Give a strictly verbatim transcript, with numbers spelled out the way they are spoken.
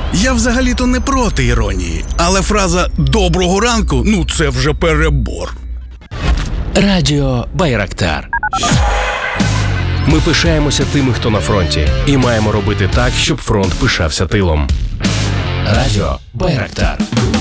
Я взагалі-то не проти іронії, але фраза «доброго ранку» – ну це вже перебор. Радіо Байрактар. Ми пишаємося тими, хто на фронті, і маємо робити так, щоб фронт пишався тилом. Радіо Байрактар.